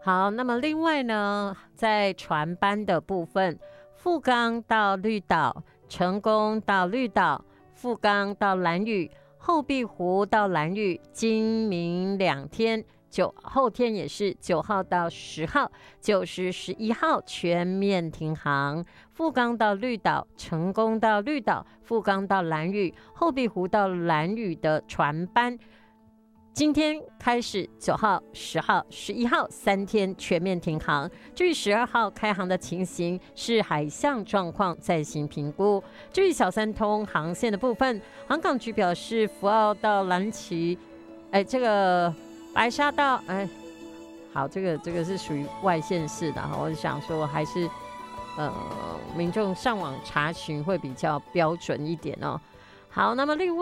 好，那么另外呢，在船班的部分，富冈到绿岛，成功到绿岛，富冈到兰屿，后壁湖到兰屿，今明2天。后天也是9号到10号，9、10、11号全面停航。富冈到绿岛，成功到绿岛，富冈到兰屿，后壁湖到兰屿的船班，今天开始9号、10号、11号3天全面停航。至于12号开航的情形，是海象状况再行评估。至于小三通航线的部分，航港局表示，福澳到蓝旗，这个白沙道，好，这个是属于外县市的，我想说还是民众上网查询会比较标准一点哦。好，那么另外